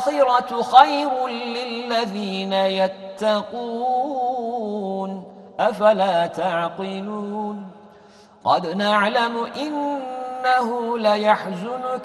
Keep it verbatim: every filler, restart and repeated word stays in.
والآخرة خير للذين يتقون أفلا تعقلون قد نعلم إنه ليحزنك